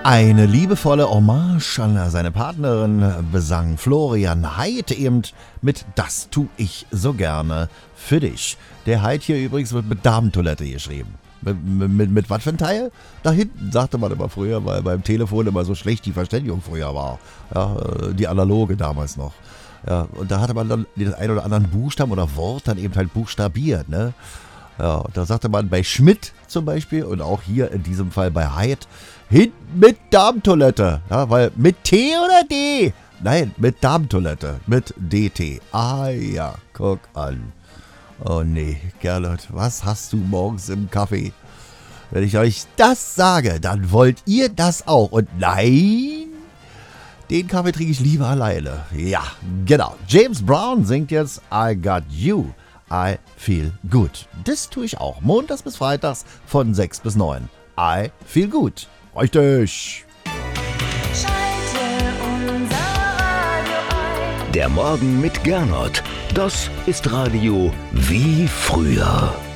Eine liebevolle Hommage an seine Partnerin besang Florian Heid eben mit Das tu ich so gerne für dich. Der Heid hier übrigens wird mit Damentoilette geschrieben. Mit was für ein Teil? Da hinten, sagte man immer früher, weil beim Telefon immer so schlecht die Verständigung früher war. Ja, die analoge damals noch. Ja, und da hatte man dann den einen oder anderen Buchstaben oder Wort dann eben halt buchstabiert, ne? Ja, und da sagte man bei Schmidt zum Beispiel und auch hier in diesem Fall bei Heid, hinten mit Darmtoilette. Ja, weil mit T oder D? Nein, mit Darmtoilette. Mit DT. Ah ja, guck an. Oh nee, Gerlot, was hast du morgens im Kaffee? Wenn ich euch das sage, dann wollt ihr das auch. Und nein, den Kaffee trinke ich lieber alleine. Ja, genau. James Brown singt jetzt I Got You. I Feel Good. Das tue ich auch. Montags bis freitags von 6 bis 9. I Feel Good. Richtig. Schalte unser Radio ein. Der Morgen mit Gernot. Das ist Radio wie früher.